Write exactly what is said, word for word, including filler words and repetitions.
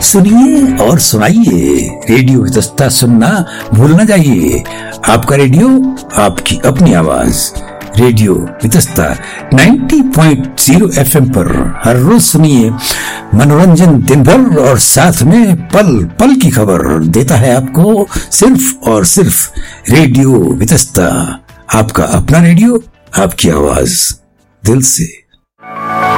सुनिए और सुनाइए। रेडियो वितस्ता सुनना भूल न जाइए। आपका रेडियो, आपकी अपनी आवाज। रेडियो वितस्ता नब्बे पॉइंट ज़ीरो एफएम पर हर रोज सुनिए। मनोरंजन दिन भर और साथ में पल पल की खबर देता है आपको सिर्फ और सिर्फ रेडियो वितस्ता। आपका अपना रेडियो, आपकी आवाज, दिल से।